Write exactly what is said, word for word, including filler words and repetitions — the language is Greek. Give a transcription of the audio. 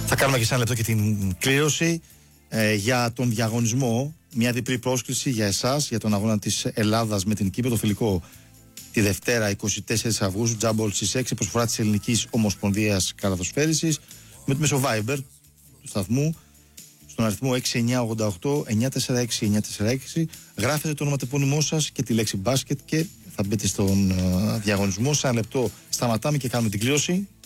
Θα κάνουμε και σε ένα λεπτό και την κλήρωση ε, για τον διαγωνισμό. Μια διπλή πρόσκληση για εσάς για τον αγώνα της Ελλάδας με την Κύπρο, το φιλικό τη Δευτέρα εικοστή τέταρτη Αυγούστου, τζάμπολ στις έξι, προσφορά της Ελληνικής Ομοσπονδίας Καλαθοσφαίρισης, με το μέσο Viber του σταθμού στον αριθμό έξι εννιά ογδόντα οκτώ εννιά τέσσερα έξι εννιά τέσσερα έξι. Γράφετε το όνομα τεπώνυμό σας και τη λέξη μπάσκετ και θα μπείτε στον uh, διαγωνισμό. Σε ένα λεπτό σταματάμε και κάνουμε την κλήρωση.